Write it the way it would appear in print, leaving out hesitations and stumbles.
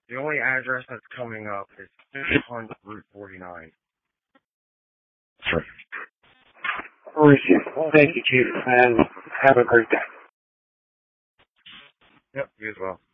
The only address that's coming up is 600 Route 49. That's right. Appreciate it. Well, thank you, Chief, and have a great day. Yep, you as well.